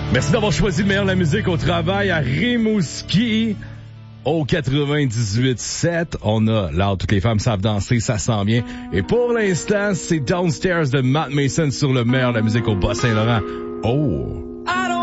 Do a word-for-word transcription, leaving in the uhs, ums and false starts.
Merci d'avoir choisi le meilleur de la musique au travail à Rimouski. Au quatre-vingt-dix-huit sept, on a là où toutes les femmes savent danser, ça sent bien. Et pour l'instant, c'est Downstairs de Matt Mason sur le meilleur de la musique au Bas-Saint-Laurent. Oh!